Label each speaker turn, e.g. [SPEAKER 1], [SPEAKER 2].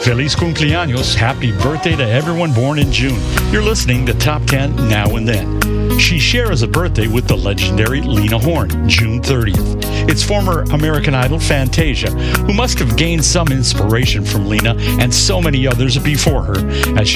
[SPEAKER 1] Feliz cumpleaños. Happy birthday to everyone born in June. You're listening to Top 10 Now and Then. She shares a birthday with the legendary Lena Horne, June 30th. It's former American Idol Fantasia, who must have gained some inspiration from Lena and so many others before her, as she